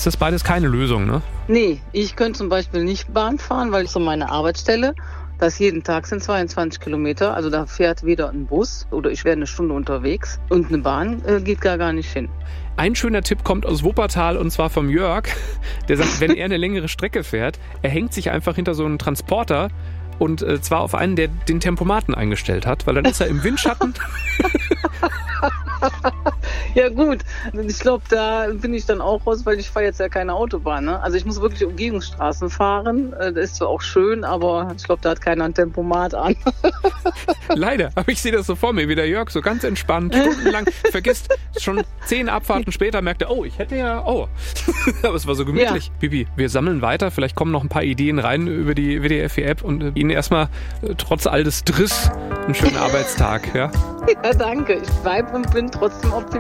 ist das beides keine Lösung, ne? Nee, ich könnte zum Beispiel nicht Bahn fahren, weil ich so meine Arbeitsstelle, das jeden Tag sind 22 Kilometer, also da fährt weder ein Bus oder ich wäre eine Stunde unterwegs und eine Bahn geht gar nicht hin. Ein schöner Tipp kommt aus Wuppertal und zwar vom Jörg, der sagt, wenn er eine längere Strecke fährt, er hängt sich einfach hinter so einen Transporter und zwar auf einen, der den Tempomaten eingestellt hat, weil dann ist er im Windschatten. Ja gut, ich glaube, da bin ich dann auch raus, weil ich fahre jetzt ja keine Autobahn. Ne? Also ich muss wirklich Umgehungsstraßen fahren. Das ist zwar auch schön, aber ich glaube, da hat keiner ein Tempomat an. Leider, aber ich sehe das so vor mir, wie der Jörg so ganz entspannt, stundenlang, vergisst schon 10 Abfahrten später, merkt er, ich hätte ja, aber es war so gemütlich. Ja. Bibi, wir sammeln weiter, vielleicht kommen noch ein paar Ideen rein über die WDR-4-App und Ihnen erstmal trotz all des Driss einen schönen Arbeitstag. Ja, ja danke. Ich bleibe und bin trotzdem optimistisch.